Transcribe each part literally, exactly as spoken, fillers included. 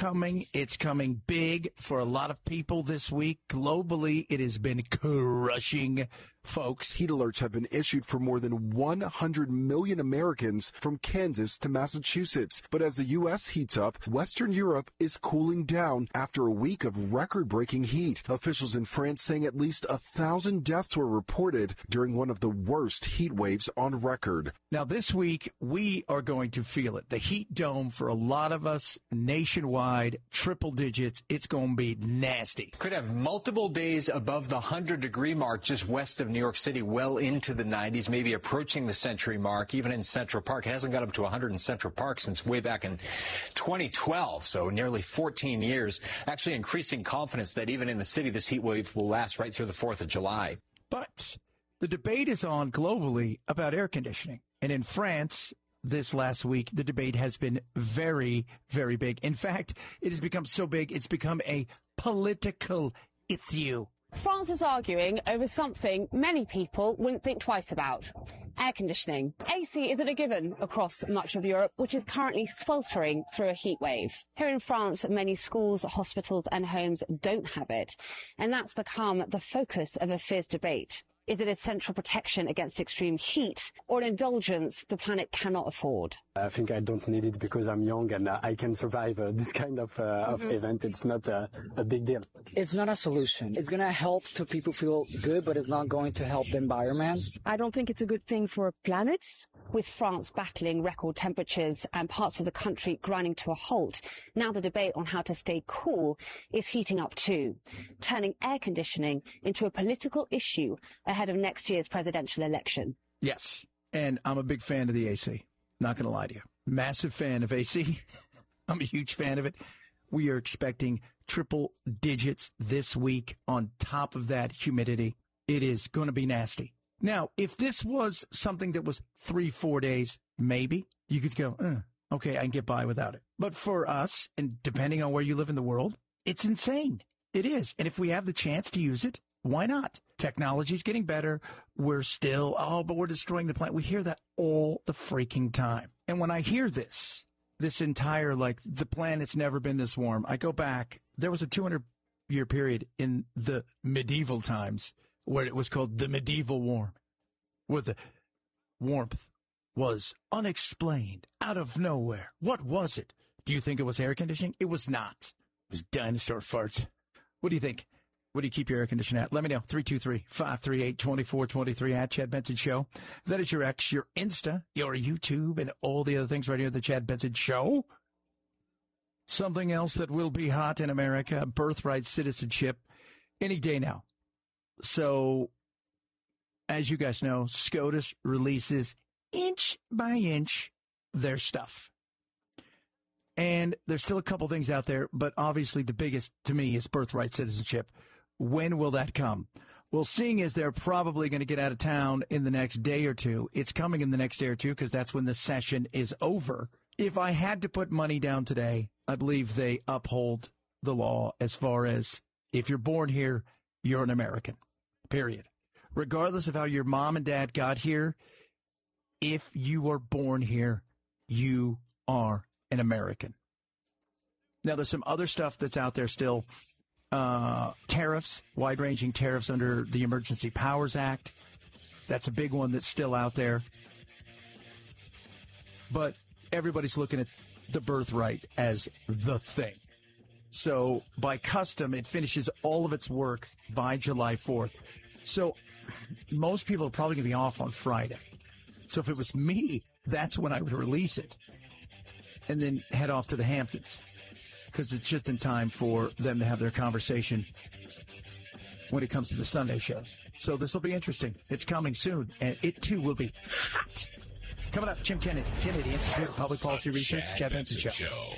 coming. It's coming big for a lot of people this week. Globally, it has been crushing folks. Heat alerts have been issued for more than one hundred million Americans from Kansas to Massachusetts. But as the U S heats up, Western Europe is cooling down after a week of record-breaking heat. Officials in France saying at least a thousand deaths were reported during one of the worst heat waves on record. Now, this week, we are going to feel it. The heat dome for a lot of us nationwide, triple digits. It's going to be nasty. Could have multiple days above the one hundred degree mark just west of New York City, well into the nineties, maybe approaching the century mark, even in Central Park. It hasn't got up to one hundred in Central Park since way back in twenty twelve, so nearly fourteen years. Actually increasing confidence that even in the city, this heat wave will last right through the fourth of July. But the debate is on globally about air conditioning. And in France, this last week, the debate has been very, very big. In fact, it has become so big, it's become a political issue. France is arguing over something many people wouldn't think twice about. Air conditioning. A C isn't a given across much of Europe, which is currently sweltering through a heat wave. Here in France, many schools, hospitals and homes don't have it. And that's become the focus of a fierce debate. Is it essential protection against extreme heat or an indulgence the planet cannot afford? I think I don't need it because I'm young and uh, I can survive uh, this kind of, uh, mm-hmm. of event. It's not uh, a big deal. It's not a solution. It's going to help to people feel good, but it's not going to help the environment. I don't think it's a good thing for planets. With France battling record temperatures and parts of the country grinding to a halt, now the debate on how to stay cool is heating up too, turning air conditioning into a political issue ahead of next year's presidential election. Yes, and I'm a big fan of the A C. Not going to lie to you. Massive fan of A C. I'm a huge fan of it. We are expecting triple digits this week on top of that humidity. It is going to be nasty. Now, if this was something that was three, four days, maybe you could go, uh, okay, I can get by without it. But for us, and depending on where you live in the world, it's insane. It is. And if we have the chance to use it, why not? Technology's getting better. We're still, oh, but we're destroying the planet. We hear that all the freaking time. And when I hear this, this entire, like, the planet's never been this warm, I go back. There was a two hundred year period in the medieval times where it was called the medieval warm, where the warmth was unexplained, out of nowhere. What was it? Do you think it was air conditioning? It was not. It was dinosaur farts. What do you think? What do you keep your air conditioner at? Let me know. three two three, five three eight, two four two three at Chad Benson Show. That is your X, your Insta, your YouTube, and all the other things right here at the Chad Benson Show. Something else that will be hot in America, birthright citizenship, any day now. So, as you guys know, SCOTUS releases inch by inch their stuff. And there's still a couple things out there, but obviously the biggest to me is birthright citizenship. When will that come? Well, seeing as they're probably going to get out of town in the next day or two, it's coming in the next day or two because that's when the session is over. If I had to put money down today, I believe they uphold the law as far as if you're born here, you're an American, period. Regardless of how your mom and dad got here, if you were born here, you are an American. Now, there's some other stuff that's out there still. Uh, tariffs, wide-ranging tariffs under the Emergency Powers Act. That's a big one that's still out there. But everybody's looking at the birthright as the thing. So by custom, it finishes all of its work by July fourth. So most people are probably going to be off on Friday. So if it was me, that's when I would release it and then head off to the Hamptons because it's just in time for them to have their conversation when it comes to the Sunday shows. So this will be interesting. It's coming soon, and it too will be hot. Coming up, Jim Kennedy, Kennedy Institute of Public Policy Research, Chad, Chad Benson Show. Show.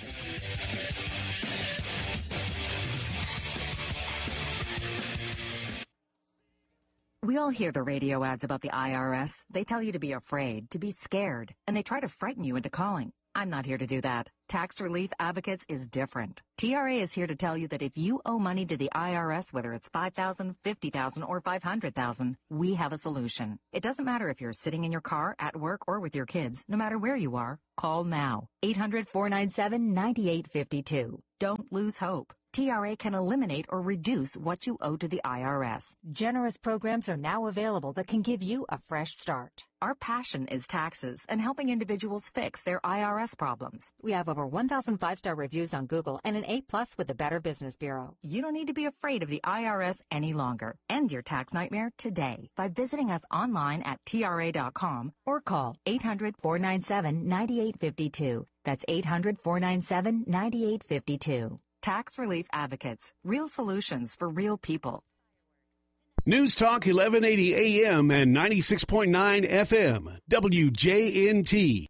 We all hear the radio ads about the I R S. They tell you to be afraid, to be scared, and they try to frighten you into calling. I'm not here to do that. Tax Relief Advocates is different. T R A is here to tell you that if you owe money to the I R S, whether it's five thousand dollars, fifty thousand dollars, or five hundred thousand dollars, we have a solution. It doesn't matter if you're sitting in your car, at work, or with your kids. No matter where you are, call now. eight hundred, four nine seven, nine eight five two. Don't lose hope. T R A can eliminate or reduce what you owe to the I R S. Generous programs are now available that can give you a fresh start. Our passion is taxes and helping individuals fix their I R S problems. We have over one thousand five-star reviews on Google and an A plus with the Better Business Bureau. You don't need to be afraid of the I R S any longer. End your tax nightmare today by visiting us online at T R A dot com or call eight hundred, four nine seven, nine eight five two. That's eight hundred, four nine seven, nine eight five two. Tax Relief Advocates. Real solutions for real people. News Talk eleven eighty A M and ninety-six point nine F M. W J N T.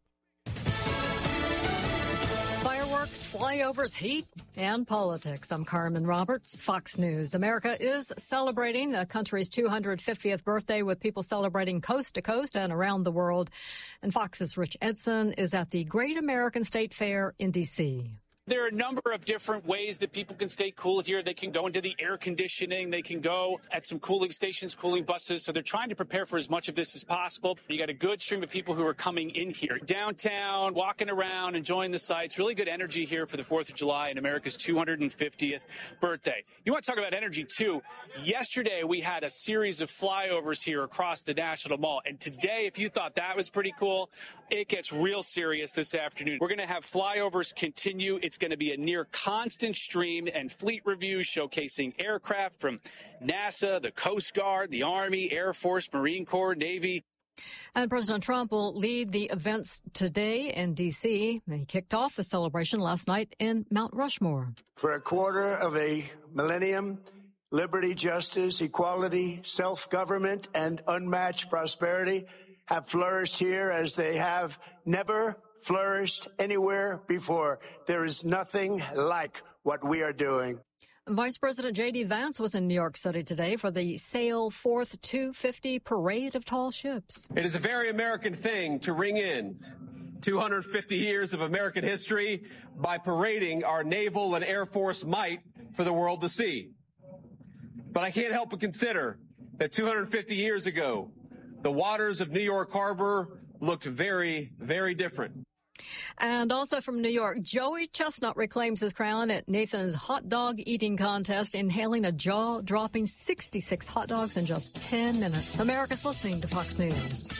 Fireworks, flyovers, heat, and politics. I'm Carmen Roberts, Fox News. America is celebrating the country's two hundred fiftieth birthday with people celebrating coast to coast and around the world. And Fox's Rich Edson is at the Great American State Fair in D C There are a number of different ways that people can stay cool here. They can go into the air conditioning. They can go at some cooling stations, cooling buses. So they're trying to prepare for as much of this as possible. You got a good stream of people who are coming in here. Downtown, walking around, enjoying the sights. Really good energy here for the fourth of July and America's two hundred fiftieth birthday. You want to talk about energy, too. Yesterday, we had a series of flyovers here across the National Mall. And today, if you thought that was pretty cool, it gets real serious this afternoon. We're going to have flyovers continue. It's going to be a near constant stream and fleet reviews showcasing aircraft from NASA, the Coast Guard, the Army, Air Force, Marine Corps, Navy. And President Trump will lead the events today in D C He kicked off the celebration last night in Mount Rushmore. For a quarter of a millennium, liberty, justice, equality, self-government, and unmatched prosperity have flourished here as they have never flourished anywhere before. There is nothing like what we are doing. Vice President J D Vance was in New York City today for the Sail Fourth two fifty Parade of Tall Ships. It is a very American thing to ring in two hundred fifty years of American history by parading our naval and Air Force might for the world to see. But I can't help but consider that two hundred fifty years ago, the waters of New York Harbor looked very, very different. And also from New York, Joey Chestnut reclaims his crown at Nathan's hot dog eating contest, inhaling a jaw-dropping sixty-six hot dogs in just ten minutes. America's listening to Fox News.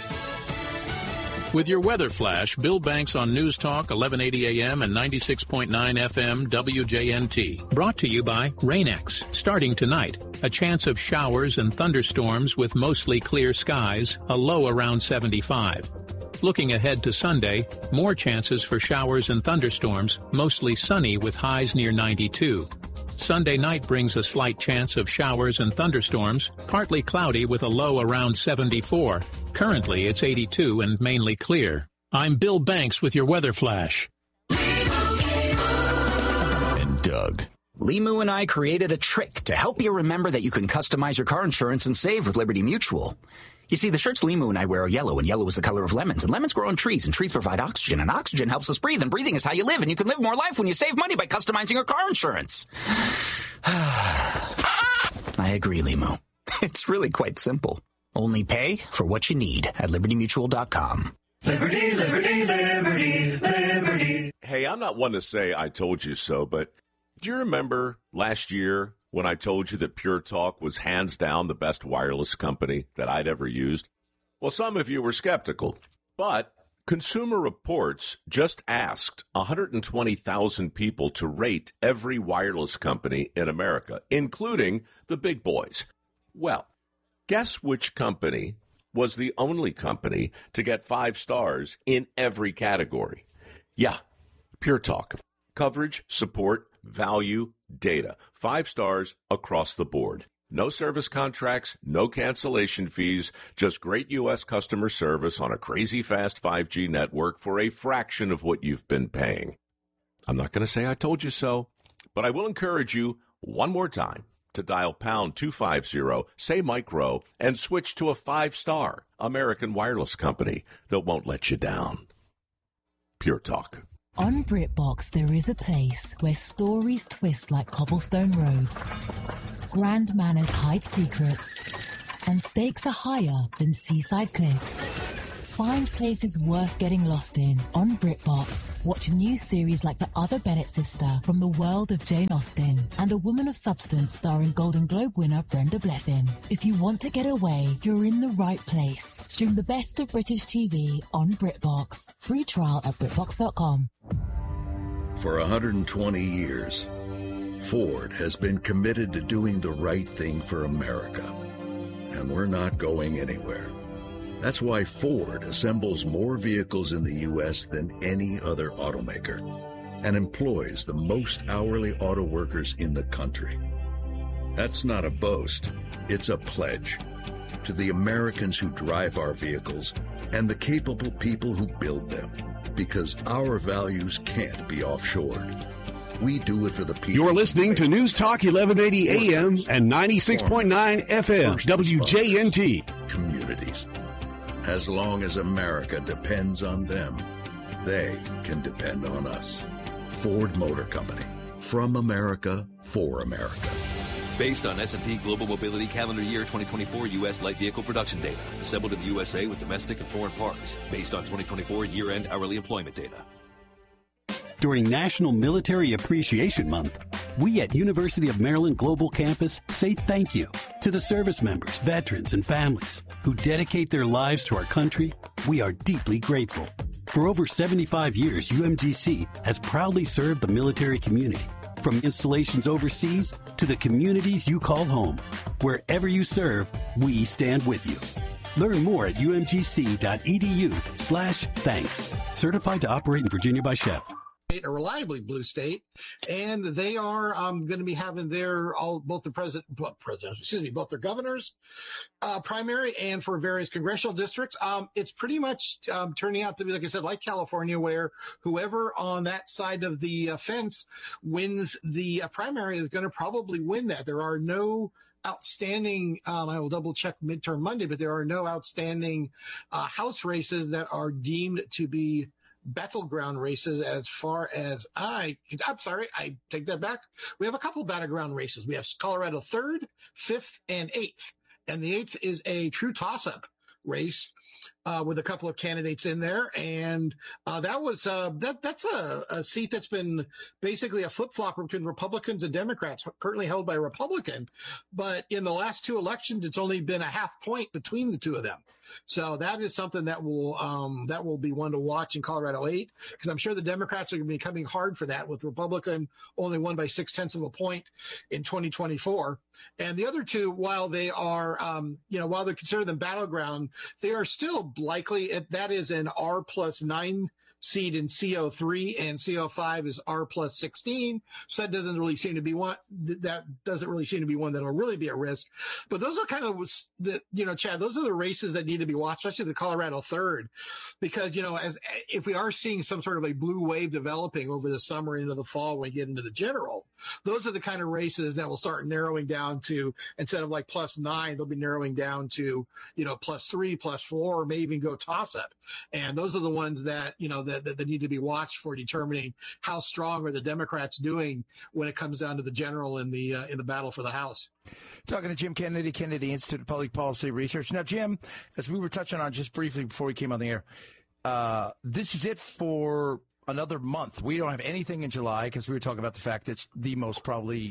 With your weather flash, Bill Banks on News Talk eleven eighty A M and ninety-six point nine F M W J N T. Brought to you by Rain-X. Starting tonight, a chance of showers and thunderstorms with mostly clear skies, a low around seventy-five. Looking ahead to Sunday, more chances for showers and thunderstorms, mostly sunny with highs near ninety-two. Sunday night brings a slight chance of showers and thunderstorms, partly cloudy with a low around seventy-four. Currently, it's eighty-two and mainly clear. I'm Bill Banks with your weather flash. And Doug. Limu and I created a trick to help you remember that you can customize your car insurance and save with Liberty Mutual. You see, the shirts Limu and I wear are yellow, and yellow is the color of lemons, and lemons grow on trees, and trees provide oxygen, and oxygen helps us breathe, and breathing is how you live, and you can live more life when you save money by customizing your car insurance. I agree, Limu. It's really quite simple. Only pay for what you need at liberty mutual dot com. Liberty, liberty, liberty, liberty. Hey, I'm not one to say I told you so, but do you remember last year when I told you that Pure Talk was hands down the best wireless company that I'd ever used? Well, some of you were skeptical, but Consumer Reports just asked one hundred twenty thousand people to rate every wireless company in America, including the big boys. Well, guess which company was the only company to get five stars in every category? Yeah, Pure Talk. Coverage, support, value, data. Five stars across the board. No service contracts, no cancellation fees, just great U S customer service on a crazy fast five G network for a fraction of what you've been paying. I'm not going to say I told you so, but I will encourage you one more time to dial pound two fifty, say micro, and switch to a five-star American wireless company that won't let you down. Pure Talk. On BritBox, there is a place where stories twist like cobblestone roads, grand manners hide secrets, and stakes are higher than seaside cliffs. Find places worth getting lost in on BritBox. Watch new series like The Other Bennett Sister from the world of Jane Austen and A Woman of Substance starring Golden Globe winner Brenda Blethyn. If you want to get away, you're in the right place. Stream the best of British T V on BritBox. Free trial at BritBox dot com. For one hundred twenty years, Ford has been committed to doing the right thing for America. And we're not going anywhere. That's why Ford assembles more vehicles in the U S than any other automaker and employs the most hourly auto workers in the country. That's not a boast, it's a pledge to the Americans who drive our vehicles and the capable people who build them, because our values can't be offshored. We do it for the people. You're listening to News Talk eleven eighty A M and ninety-six point nine F M, W J N T. Communities. As long as America depends on them, they can depend on us. Ford Motor Company. From America, for America. Based on S and P Global Mobility Calendar Year twenty twenty-four U S light vehicle production data. Assembled in the U S A with domestic and foreign parts. Based on twenty twenty-four year-end hourly employment data. During National Military Appreciation Month, we at University of Maryland Global Campus say thank you to the service members, veterans, and families who dedicate their lives to our country. We are deeply grateful. For over seventy-five years, U M G C has proudly served the military community, from installations overseas to the communities you call home. Wherever you serve, we stand with you. Learn more at umgc.edu slash thanks. Certified to operate in Virginia by Chef. A reliably blue state, and they are um, going to be having their all both the president, president, excuse me, both their governors uh, primary and for various congressional districts. Um, it's pretty much um, turning out to be, like I said, like California, where whoever on that side of the uh, fence wins the uh, primary is going to probably win that. There are no outstanding, um, I will double check midterm Monday, but there are no outstanding uh, House races that are deemed to be battleground races as far as I, I'm sorry, I take that back. We have a couple battleground races. We have Colorado third, fifth, and eighth. And the eighth is a true toss-up race uh, with a couple of candidates in there. And uh, that was, uh, that that's a, a seat that's been basically a flip-flop between Republicans and Democrats, currently held by a Republican. But in the last two elections, it's only been a half point between the two of them. So that is something that will um, that will be one to watch in Colorado eight, because I'm sure the Democrats are going to be coming hard for that, with Republican only won by six tenths of a point in twenty twenty-four. And the other two, while they are, um, you know, while they're considered them battleground, they are still likely, that is an R plus nine seed in C O three, and C O five is R plus sixteen. So that doesn't really seem to be one, that doesn't really seem to be one that'll really be at risk. But those are kind of the, you know, Chad, those are the races that need to be watched, especially the Colorado third, because, you know, as if we are seeing some sort of a blue wave developing over the summer into the fall when we get into the general, those are the kind of races that will start narrowing down to, instead of like plus nine, they'll be narrowing down to, you know, plus three, plus four, or may even go toss up. And those are the ones that, you know, that, that, that need to be watched for determining how strong are the Democrats doing when it comes down to the general in the uh, in the battle for the House. Talking to Jim Kennedy, Kennedy Institute of Public Policy Research. Now, Jim, as we were touching on just briefly before we came on the air, uh, this is it for another month. We don't have anything in July because we were talking about the fact it's the most probably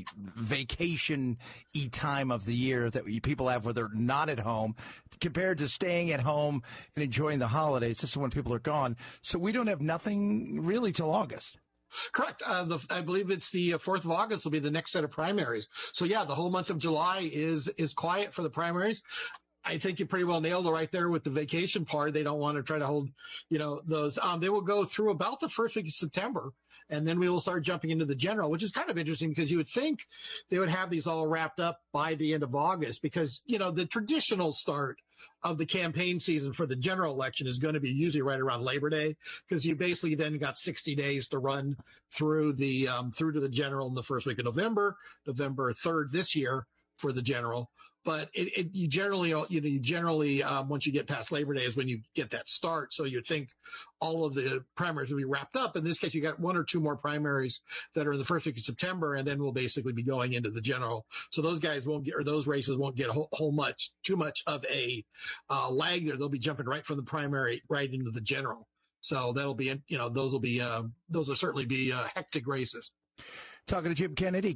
vacation-y time of the year that people have where they're not at home compared to staying at home and enjoying the holidays. This is when people are gone. So we don't have nothing really till August. Correct. Uh, the, I believe it's the fourth of August will be the next set of primaries. So, yeah, the whole month of July is is quiet for the primaries. I think you pretty well nailed it right there with the vacation part. They don't want to try to hold, you know, those. Um, they will go through about the first week of September, and then we will start jumping into the general, which is kind of interesting because you would think they would have these all wrapped up by the end of August because, you know, the traditional start of the campaign season for the general election is going to be usually right around Labor Day, because you basically then got sixty days to run through the um, through to the general in the first week of November, November third this year for the general. But it, it you generally, you know, you generally um, once you get past Labor Day is when you get that start. So you think all of the primaries will be wrapped up. In this case, you got one or two more primaries that are in the first week of September, and then we'll basically be going into the general. So those guys won't get, or those races won't get a whole, whole much, too much of a uh, lag there. They'll be jumping right from the primary right into the general. So that'll be, you know, those will be, uh, those will certainly be uh, hectic races. Talking to Jim Kennedy,